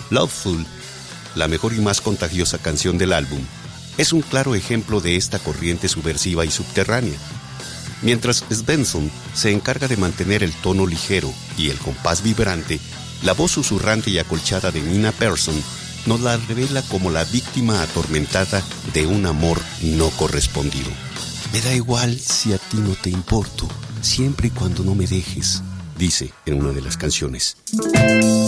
Loveful, la mejor y más contagiosa canción del álbum, es un claro ejemplo de esta corriente subversiva y subterránea. Mientras Svensson se encarga de mantener el tono ligero y el compás vibrante, la voz susurrante y acolchada de Nina Persson nos la revela como la víctima atormentada de un amor no correspondido. Me da igual si a ti no te importo, siempre y cuando no me dejes, dice en una de las canciones.